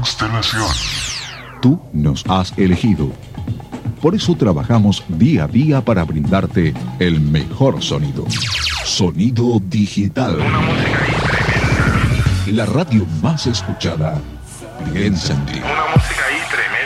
constelación. Tú nos has elegido. Por eso trabajamos día a día para brindarte el mejor sonido. Sonido digital. Una música ahí tremenda. La radio más escuchada. Piensa en ti. Una música ahí tremenda.